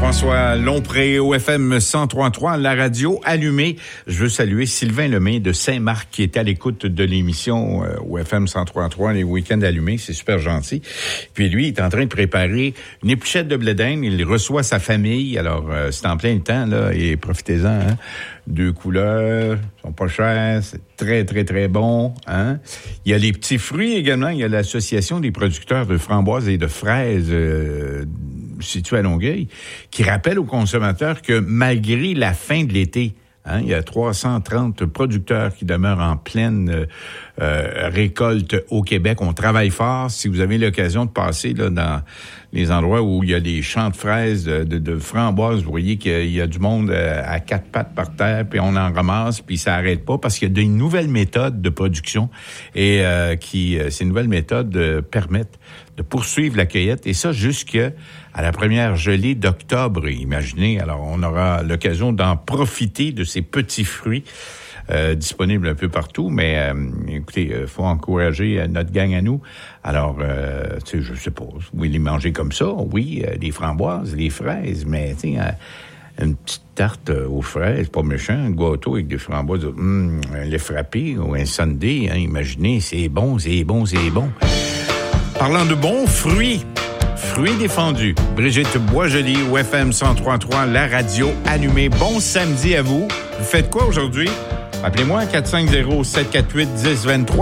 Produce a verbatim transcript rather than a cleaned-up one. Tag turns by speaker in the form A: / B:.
A: François Lompré, au F M cent trois virgule trois, la radio allumée. Je veux saluer Sylvain Lemay de Saint-Marc qui est à l'écoute de l'émission euh, au F M cent trois virgule trois, les week-ends allumés. C'est super gentil. Puis lui, il est en train de préparer une épluchette de blé d'Inde. Il reçoit sa famille. Alors, euh, c'est en plein le temps, là, et profitez-en, hein. Deux couleurs, sont pas chers, c'est très, très, très bon, hein. Il y a les petits fruits également. Il y a l'Association des producteurs de framboises et de fraises euh, située à Longueuil, qui rappelle aux consommateurs que malgré la fin de l'été, hein, il y a trois cent trente producteurs qui demeurent en pleine euh, euh, récolte au Québec. On travaille fort. Si vous avez l'occasion de passer là dans les endroits où il y a des champs de fraises, de, de, de framboises, vous voyez qu'il y a du monde à quatre pattes par terre, puis on en ramasse, puis ça arrête pas parce qu'il y a de nouvelles méthodes de production et euh, qui ces nouvelles méthodes euh, permettent de poursuivre la cueillette, et ça jusqu'à la première gelée d'octobre. Imaginez, alors on aura l'occasion d'en profiter de ces petits fruits euh, disponibles un peu partout, mais euh, écoutez, il faut encourager notre gang à nous. Alors, euh, tu sais, je sais pas, vous pouvez les manger comme ça, oui, euh, les framboises, les fraises, mais tu sais, euh, une petite tarte aux fraises, pas méchant, un gâteau avec des framboises, hum, les frappés ou un sundae, hein, imaginez, c'est bon, c'est bon, c'est bon. Parlant de bons fruits, fruits défendus. Brigitte Boisjoli, au F M cent trois virgule trois, la radio allumée. Bon samedi à vous. Vous faites quoi aujourd'hui? Appelez-moi quatre cinq zéro, sept quatre huit, un zéro deux trois.